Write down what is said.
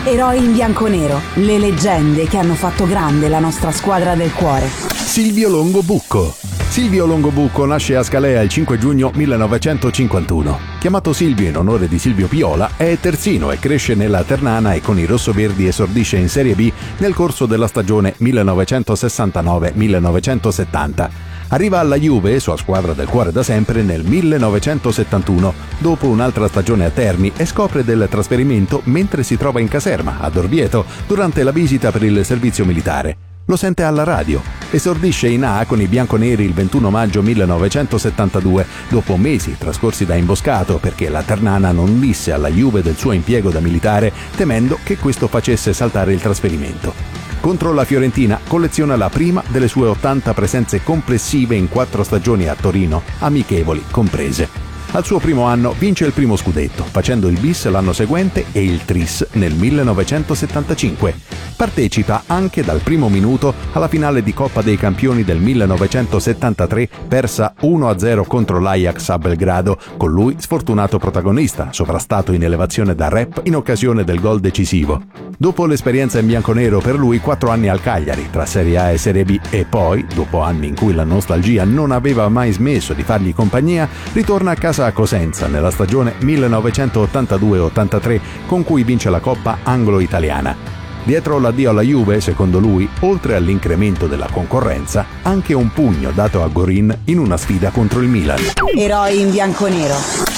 Eroi in bianconero, le leggende che hanno fatto grande la nostra squadra del cuore. Silvio Longobucco. Silvio Longobucco nasce a Scalea il 5 giugno 1951. Chiamato Silvio in onore di Silvio Piola, è terzino e cresce nella Ternana e con i rossoverdi esordisce in Serie B nel corso della stagione 1969-1970. Arriva alla Juve, sua squadra del cuore da sempre, nel 1971, dopo un'altra stagione a Terni, e scopre del trasferimento mentre si trova in caserma, ad Orvieto, durante la visita per il servizio militare. Lo sente alla radio. Esordisce in A con i bianconeri il 21 maggio 1972, dopo mesi trascorsi da imboscato perché la Ternana non disse alla Juve del suo impiego da militare, temendo che questo facesse saltare il trasferimento. Contro la Fiorentina colleziona la prima delle sue 80 presenze complessive in 4 stagioni a Torino, amichevoli comprese. Al suo primo anno vince il primo scudetto, facendo il bis l'anno seguente e il tris nel 1975. Partecipa anche dal primo minuto alla finale di Coppa dei Campioni del 1973, persa 1-0 contro l'Ajax a Belgrado, con lui sfortunato protagonista, sovrastato in elevazione da Rep in occasione del gol decisivo. Dopo l'esperienza in bianconero, per lui 4 anni al Cagliari, tra Serie A e Serie B, e poi, dopo anni in cui la nostalgia non aveva mai smesso di fargli compagnia, ritorna a casa a Cosenza nella stagione 1982-83, con cui vince la Coppa Anglo-Italiana. Dietro l'addio alla Juve, secondo lui, oltre all'incremento della concorrenza, anche un pugno dato a Gorin in una sfida contro il Milan. Eroi in bianconero.